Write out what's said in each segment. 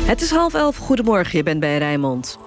Het is 10:30. Goedemorgen, je bent bij Rijnmond.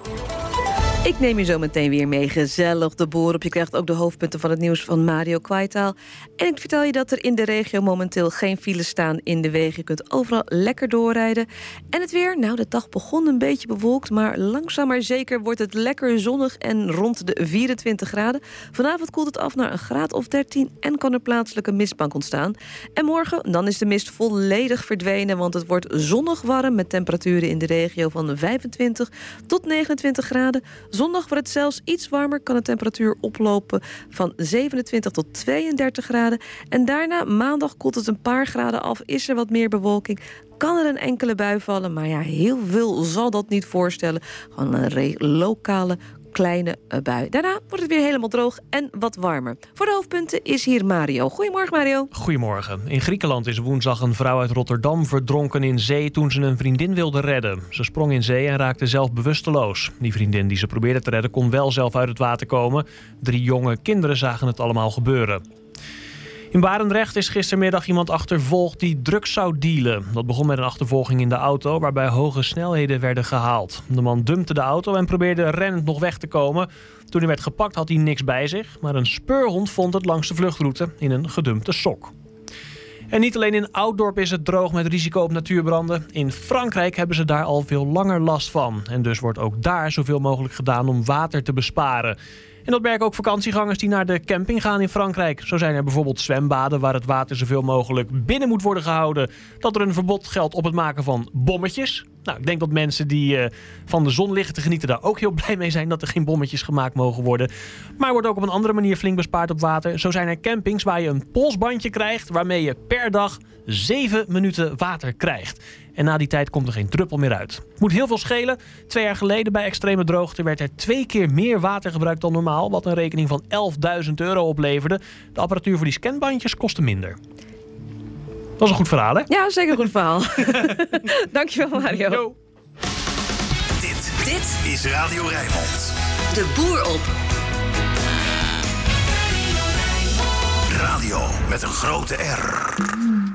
Ik neem je zo meteen weer mee gezellig de boer op. Je krijgt ook de hoofdpunten van het nieuws van Mario Kwaitaal. En ik vertel je dat er in de regio momenteel geen files staan in de wegen. Je kunt overal lekker doorrijden. En het weer, nou, de dag begon een beetje bewolkt, maar langzaam maar zeker wordt het lekker zonnig en rond de 24 graden. Vanavond koelt het af naar een graad of 13 en kan er plaatselijk een mistbank ontstaan. En morgen, dan is de mist volledig verdwenen, want het wordt zonnig warm met temperaturen in de regio van 25 tot 29 graden. Zondag wordt het zelfs iets warmer, kan de temperatuur oplopen van 27 tot 32 graden. En daarna, maandag, koelt het een paar graden af, is er wat meer bewolking. Kan er een enkele bui vallen, maar ja, heel veel zal dat niet voorstellen. Gewoon een lokale kleine bui. Daarna wordt het weer helemaal droog en wat warmer. Voor de hoofdpunten is hier Mario. Goedemorgen, Mario. Goedemorgen. In Griekenland is woensdag een vrouw uit Rotterdam verdronken in zee toen ze een vriendin wilde redden. Ze sprong in zee en raakte zelf bewusteloos. Die vriendin die ze probeerde te redden kon wel zelf uit het water komen. 3 jonge kinderen zagen het allemaal gebeuren. In Barendrecht is gistermiddag iemand achtervolgd die drugs zou dealen. Dat begon met een achtervolging in de auto waarbij hoge snelheden werden gehaald. De man dumpte de auto en probeerde rennend nog weg te komen. Toen hij werd gepakt had hij niks bij zich, maar een speurhond vond het langs de vluchtroute in een gedumpte sok. En niet alleen in Ouddorp is het droog met risico op natuurbranden. In Frankrijk hebben ze daar al veel langer last van. En dus wordt ook daar zoveel mogelijk gedaan om water te besparen. En dat merken ook vakantiegangers die naar de camping gaan in Frankrijk. Zo zijn er bijvoorbeeld zwembaden waar het water zoveel mogelijk binnen moet worden gehouden. Dat er een verbod geldt op het maken van bommetjes. Nou, ik denk dat mensen die van de zon liggen te genieten daar ook heel blij mee zijn dat er geen bommetjes gemaakt mogen worden. Maar er wordt ook op een andere manier flink bespaard op water. Zo zijn er campings waar je een polsbandje krijgt waarmee je per dag 7 minuten water krijgt. En na die tijd komt er geen druppel meer uit. Het moet heel veel schelen. 2 jaar geleden bij extreme droogte werd er 2 keer meer water gebruikt dan normaal, wat een rekening van €11.000 opleverde. De apparatuur voor die scanbandjes kostte minder. Dat is een goed verhaal, hè? Ja, zeker een goed verhaal. Dankjewel, Mario. Yo. Dit is Radio Rijnmond. De boer op. Radio met een grote R.